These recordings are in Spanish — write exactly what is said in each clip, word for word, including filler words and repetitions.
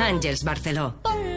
Àngels Barceló.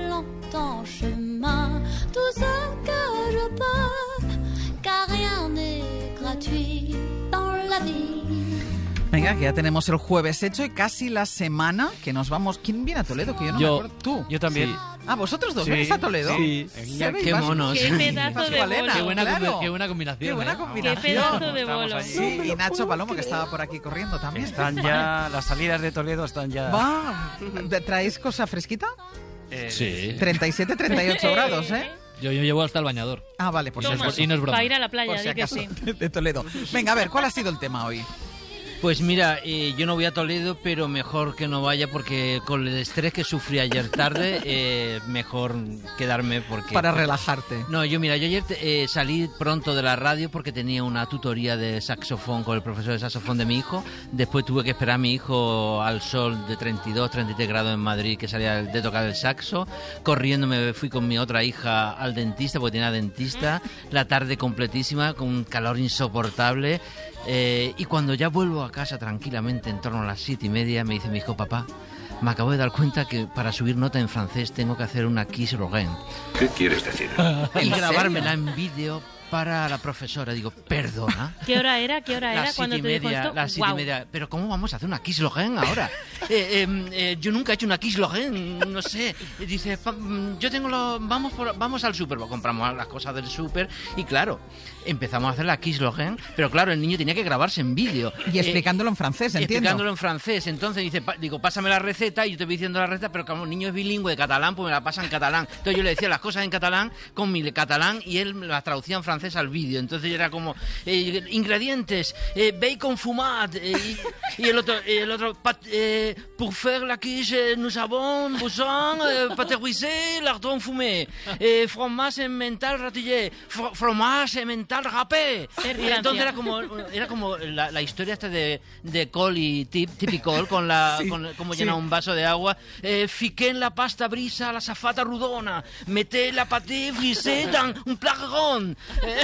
Venga, que ya tenemos el jueves hecho y casi la semana que nos vamos. ¿Quién viene a Toledo? Que yo no yo, me acuerdo. ¿Tú? Yo también. Sí. Ah, ¿vosotros dos sí, venís a Toledo? Sí. sí. Qué monos. Qué pedazo de bolo. Qué buena, claro. qué buena combinación. Qué buena ¿eh? combinación. Qué pedazo de bolo. Sí, y Nacho Palomo, que estaba por aquí corriendo también. Están ya, las salidas de Toledo están ya... Va, ¿traéis cosa fresquita? Eh, Sí. treinta y siete, treinta y ocho grados, ¿eh? Yo, yo llevo hasta el bañador. Ah, vale, por si Toma, acaso. Y no es broma. para ir a la playa, Por si di que acaso, sí. de, de Toledo. Venga, a ver, ¿cuál ha sido el tema hoy? Pues mira, eh, yo no voy a Toledo, pero mejor que no vaya porque con el estrés que sufrí ayer tarde, eh, mejor quedarme porque... Para relajarte. No, yo mira, yo ayer eh, salí pronto de la radio porque tenía una tutoría de saxofón con el profesor de saxofón de mi hijo. Después tuve que esperar a mi hijo al sol de treinta y dos, treinta y tres grados en Madrid, que salía de tocar el saxo. Corriendo me fui con mi otra hija al dentista, porque tenía dentista. La tarde completísima, con un calor insoportable. Eh, y cuando ya vuelvo a casa tranquilamente, en torno a las siete y media, me dice mi hijo: papá, me acabo de dar cuenta que para subir nota en francés tengo que hacer una Kiss Rogen. ¿Qué quieres decir? Y grabármela en vídeo para la profesora. Digo, ¿perdona? ¿Qué hora era? ¿Qué hora era Las cuando siete te y dijo media, esto? las siete Guau. y media. Pero ¿cómo vamos a hacer una Kiss Logen ahora? eh, eh, eh, yo nunca he hecho una Kiss Logen, no sé. Y dice, pa- yo tengo los... Vamos, por, vamos al súper, compramos las cosas del súper y claro, empezamos a hacer la Kiss Logen, pero claro, el niño tenía que grabarse en vídeo. Y explicándolo en francés, Eh, entiendo. explicándolo en francés. Entonces dice, pa- digo, pásame la receta y yo te voy diciendo la receta, pero como el niño es bilingüe de catalán, pues me la pasa en catalán. Entonces yo le decía las cosas en catalán con mi catalán y él me las traducía en francés al vídeo. Entonces yo era como, eh, ingredientes, eh, bacon fumat, eh, y, y el otro, el otro pat, eh, pour faire la quiche, nous avons besoin, eh, pâté brisé, lardon fumé, eh, fromage mental ratillé, fr- fromage mental râpé. Y entonces era como, era como la, la historia esta de, de col y tip, tipicol, con la, Sí, con, como sí. llena un vaso de agua. Eh, fiqué en la pasta brisa la safata rodona, meté la pâté brisé dans un plat rond. Eh,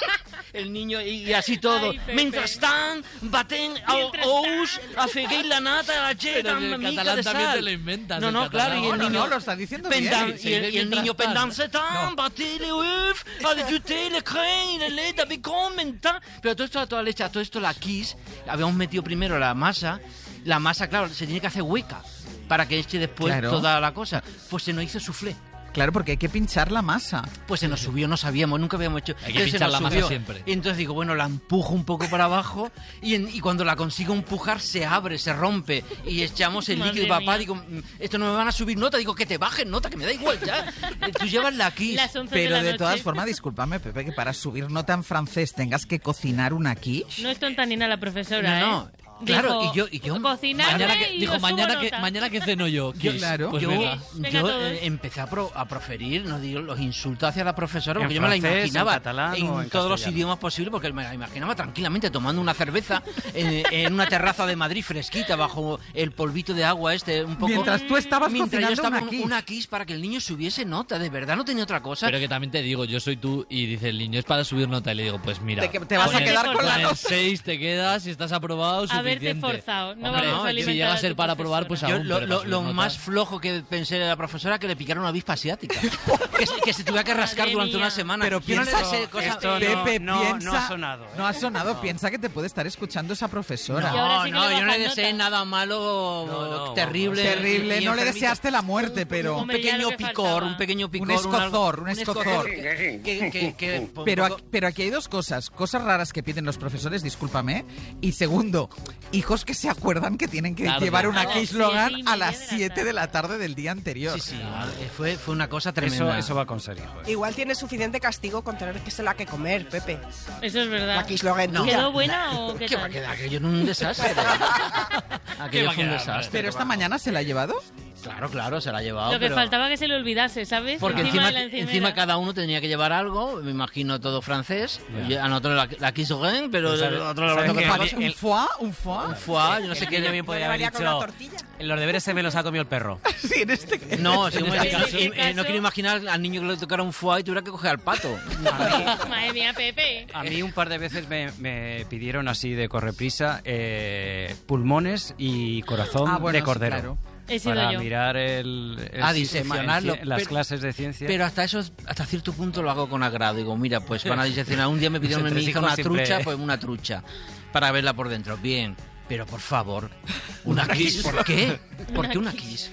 el niño, y, y así todo. Ay, Pepe. Mentrestant, baten Mientras ous, afegué la nata, la llet, Pero amb en una mica catalán de también sal. te lo inventas, No, en no, catalán. claro, y el No, no, niño... no, lo está diciendo Pendan, bien. y, Se el, dice y el niño mientras pendant tanto. sept ans, batté les œufs, ajouté le crème, le lait, le bacon, mental. Pero todo esto, toda leche, todo esto la Kiss, habíamos metido primero la masa. La masa, claro, se tiene que hacer hueca para que eche después Claro. toda la cosa. Pues se nos hizo soufflé. Claro, porque hay que pinchar la masa. Pues se nos subió, no sabíamos, nunca habíamos hecho. Hay que Entonces se pinchar nos la masa subió. siempre. Y entonces digo, bueno, la empujo un poco para abajo y, en- y cuando la consigo empujar se abre, se rompe y echamos el Madre líquido. Y papá, mía. digo, "Mm, esto no me van a subir nota. Digo, que te bajen nota, que me da igual ya. Eh, Tú llevas la Kiss. Las once Pero de, la de todas noche. formas, discúlpame, Pepe, que para subir nota en francés tengas que cocinar una quiche. No es tonta ni nada la profesora, No, no. ¿eh? Claro, Dijo, y yo- y yo- cocinarme Mañana que, y dijo, os subo mañana que, nota. mañana que ceno yo. Yo, Kiss. claro. Pues yo venga. Venga, yo, todos. eh, empecé a, pro- a proferir, no digo, los insultos hacia la profesora, porque ¿En yo me la francés, imaginaba en catalán en, o en todos los castellano? idiomas posibles, porque me la imaginaba tranquilamente tomando una cerveza en, en una terraza de Madrid fresquita, bajo el polvito de agua este, un poco... Mientras tú estabas Mientras yo cocinando estaba una un- quiche. una quiche para que el niño subiese nota, de verdad, no tenía otra cosa. Pero que también te digo, yo soy tú y dice el niño, es para subir nota. Y le digo, pues mira. Te, que- te vas a con el- quedar con la con el nota. seis te quedas y estás aprobado, suficiente. Haberte forzado, no Hombre, vamos a si alimentar llega a a ser tu para probar, pues profesora. Yo, aún, lo, pero lo- para subir lo nota. más flojo que pensé de la profesora que le picara una avispa asiática. que, se, que se tuviera que rascar Madre durante mía. una semana. Pero Yo no le piensa- deseo cosas- esto no- Pepe, no- piensa... no ha sonado, ¿eh? No ha sonado, piensa que te puede estar escuchando esa profesora. Y ahora No, sí que no, le yo no le bajan deseé nota. nada malo, No, no, terrible. Terrible, y no le enfermito. deseaste la muerte, pero... Un Hombre, ya pequeño lo que picor, faltaba. un pequeño picor. Un escozor, un una- escozor. que- que- que- que- un Pero poco- aquí, pero aquí hay dos cosas. Cosas raras que piden los profesores, discúlpame. Y segundo, hijos que se acuerdan que tienen que Tarde. llevar una A las Kiss Logan siete y a media las de la siete tarde. de la tarde del día anterior. Sí, sí, eh, fue, fue una cosa Eso, tremenda. eso va con serio. pues. Igual tiene suficiente castigo con tener que se la que comer, Pepe. Eso es verdad. La Kiss Logan No. tuya. ¿Quedó buena o qué ¿Qué va a tal? quedar? Aquello en un desastre. ¿Qué Aquello va a fue un quedar, desastre. Pero esta mañana se la ha llevado. Claro, claro, se la ha llevado. Lo que pero- faltaba que se le olvidase, ¿sabes? Porque encima, de la encimera. encima cada uno tenía que llevar algo, me imagino todo francés. Ya. A nosotros la, la Kiss Logan, pero Pues, a ¿sabes- otro le sabes toca que otra el- cosa. Un foie, un foie. Un foie, yo no sé qué. bien podía haber ¿Llevaría con una dicho. tortilla? En los deberes se me los ha comido el perro. Sí, en este No, sí, En bueno, este eh, caso- eh, eh, no caso- quiero imaginar al niño que le tocara un foie y tuviera que coger al pato. Madre mía, Pepe. A mí un par de veces me, me pidieron así de correprisa eh, pulmones y corazón Ah, bueno, de sí, cordero. claro. He sido para yo. mirar el, el Ah, sistema, diseccionarlo, el ci- las pero- clases de ciencia. Pero hasta eso, hasta cierto punto lo hago con agrado. Digo, mira, pues van a diseccionar. Un día me pidieron a mi hija una siempre- trucha, pues una trucha, para verla por dentro. Bien, pero por favor, una kiss. ¿Por qué? ¿Por qué una kiss?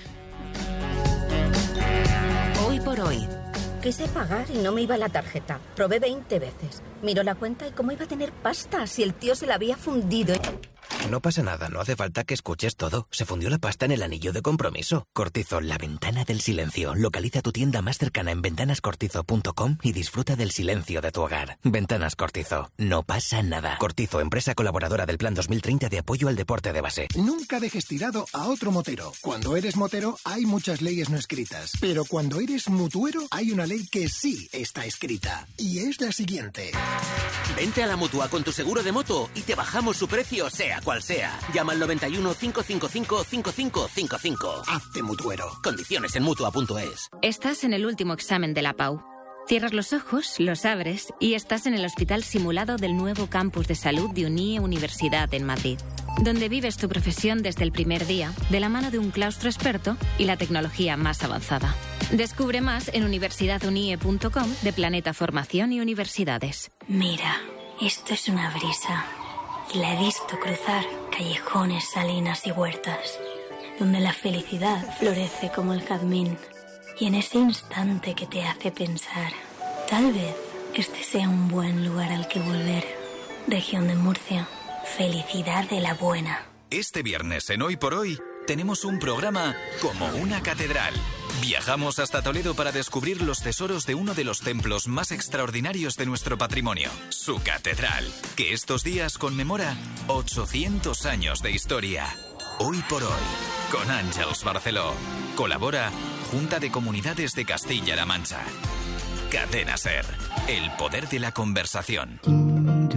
Hoy por hoy. Quise pagar y no me iba la tarjeta. Probé veinte veces. Miró la cuenta y cómo iba a tener pasta si el tío se la había fundido. No pasa nada, no hace falta que escuches todo. Se fundió la pasta en el anillo de compromiso. Cortizo, la ventana del silencio. Localiza tu tienda más cercana en ventanas cortizo punto com y disfruta del silencio de tu hogar. Ventanas Cortizo. No pasa nada. Cortizo, empresa colaboradora del Plan dos mil treinta de apoyo al deporte de base. Nunca dejes tirado a otro motero. Cuando eres motero hay muchas leyes no escritas. Pero cuando eres mutuero hay una ley que sí está escrita. Y es la siguiente. Vente a la Mutua con tu seguro de moto y te bajamos su precio sea cual sea. Llama al noventa y uno, cinco cinco cinco, cinco cinco cinco cinco. Hazte mutuero. Condiciones en mutua punto es. Estás en el último examen de la P A U. Cierras los ojos, los abres y estás en el hospital simulado del nuevo campus de salud de Unie Universidad en Madrid, donde vives tu profesión desde el primer día, de la mano de un claustro experto y la tecnología más avanzada. Descubre más en universidad unie punto com de Planeta Formación y Universidades. Mira, esto es una brisa. Y la he visto cruzar callejones, salinas y huertas, donde la felicidad florece como el jazmín. Y en ese instante que te hace pensar, tal vez este sea un buen lugar al que volver. Región de Murcia, felicidad de la buena. Este viernes en Hoy por Hoy tenemos un programa como una catedral. Viajamos hasta Toledo para descubrir los tesoros de uno de los templos más extraordinarios de nuestro patrimonio, su catedral, que estos días conmemora ochocientos años de historia. Hoy por Hoy, con Àngels Barceló. Colabora Junta de Comunidades de Castilla-La Mancha. Cadena SER, el poder de la conversación.